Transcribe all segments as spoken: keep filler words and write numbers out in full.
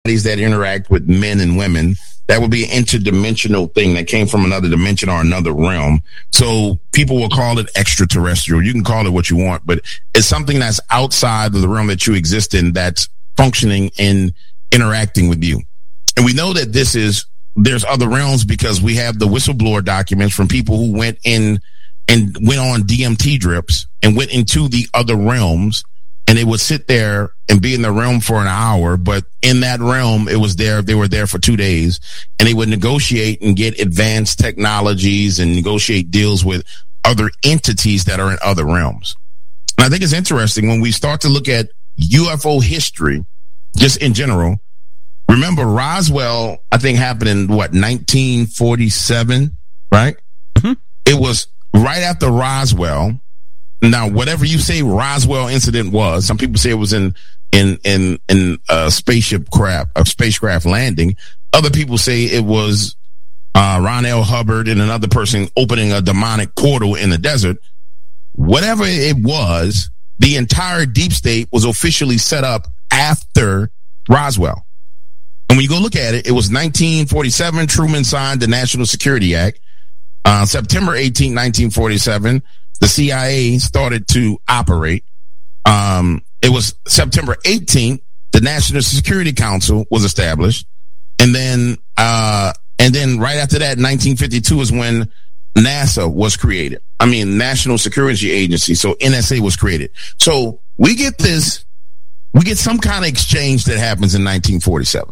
that interact with men and women. That would be an interdimensional thing that came from another dimension or another realm. So people will call it extraterrestrial. You can call it what you want, but it's something that's outside of the realm that you exist in, that's functioning and interacting with you. And we know that this is, there's other realms because we have the whistleblower documents from people who went in and went on D M T drips and went into the other realms, and they would sit there and be in the realm for an hour. But in that realm, it was there, they were there for two days and they would negotiate and get advanced technologies and negotiate deals with other entities that are in other realms. And I think it's interesting when we start to look at U F O history, just in general. Remember, Roswell, I think, happened in, what, nineteen forty-seven, right? Mm-hmm. It was right after Roswell. Now, whatever you say Roswell incident was, some people say it was in in in in a spaceship craft, a spacecraft landing. Other people say it was uh, Ron L. Hubbard and another person opening a demonic portal in the desert. Whatever it was, the entire deep state was officially set up after Roswell. And when you go look at it, it was nineteen forty-seven, Truman signed the National Security Act. Uh, September eighteenth, nineteen forty-seven, the C I A started to operate. Um, it was September eighteenth, the National Security Council was established. And then, uh, and then right after that, nineteen fifty-two is when NASA was created. I mean, National Security Agency. So N S A was created. So we get this, we get some kind of exchange that happens in nineteen forty-seven.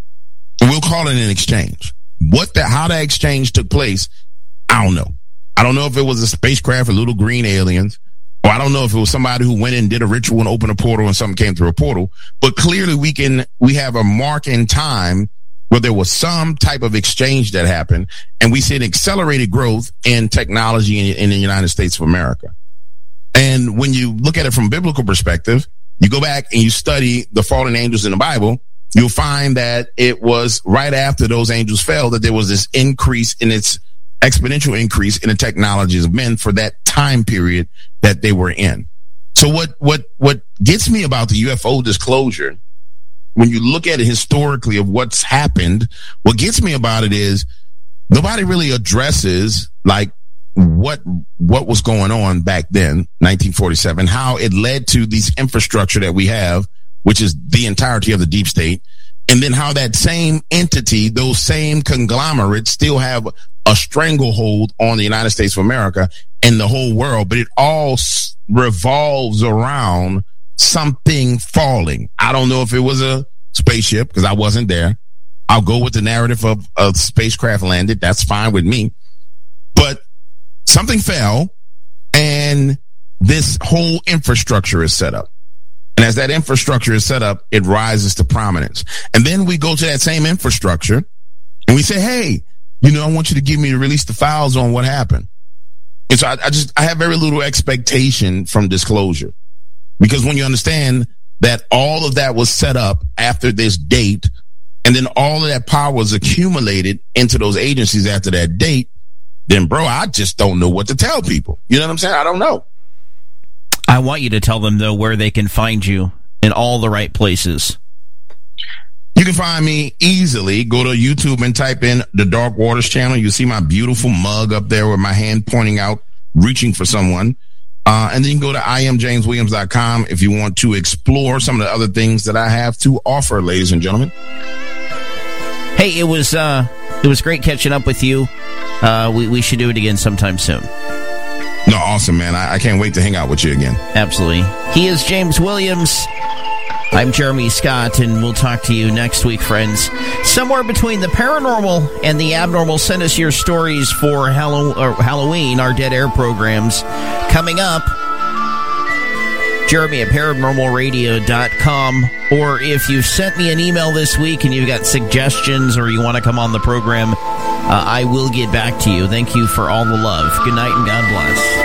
We'll call it an exchange. What the, how that exchange took place, I don't know. I don't know if it was a spacecraft or little green aliens, or I don't know if it was somebody who went in and did a ritual and opened a portal and something came through a portal. But clearly we can, we have a mark in time where there was some type of exchange that happened, and we see an accelerated growth in technology in, in the United States of America. And when you look at it from a biblical perspective, you go back and you study the fallen angels in the Bible, you'll find that it was right after those angels fell that there was this increase in its exponential increase in the technologies of men for that time period that they were in. So what, what, what gets me about the U F O disclosure, when you look at it historically of what's happened, what gets me about it is nobody really addresses like what, what was going on back then, nineteen forty-seven, how it led to these infrastructure that we have, which is the entirety of the deep state. And then how that same entity, those same conglomerates still have a stranglehold on the United States of America and the whole world, but it all s- revolves around something falling. I don't know if it was a spaceship because I wasn't there. I'll go with the narrative of a spacecraft landed. That's fine with me. But something fell and this whole infrastructure is set up. And as that infrastructure is set up, it rises to prominence. And then we go to that same infrastructure and we say, hey, you know, I want you to give me to release the files on what happened. And so I, I just, I have very little expectation from disclosure, because when you understand that all of that was set up after this date, and then all of that power was accumulated into those agencies after that date, then bro, I just don't know what to tell people. You know what I'm saying? I don't know. I want you to tell them, though, where they can find you in all the right places. You can find me easily. Go to YouTube and type in the Dark Waters channel. You see my beautiful mug up there with my hand pointing out, reaching for someone. Uh, and then you can go to I am james williams dot com if you want to explore some of the other things that I have to offer, ladies and gentlemen. Hey, it was uh, it was great catching up with you. Uh, we, we should do it again sometime soon. No, awesome, man. I, I can't wait to hang out with you again. Absolutely. He is James Williams. I'm Jeremy Scott, and we'll talk to you next week, friends. Somewhere between the paranormal and the abnormal, send us your stories for Hallow- or Halloween, our Dead Air programs. Coming up, Jeremy at paranormal radio dot com. Or if you've sent me an email this week and you've got suggestions or you want to come on the program, uh, I will get back to you. Thank you for all the love. Good night and God bless.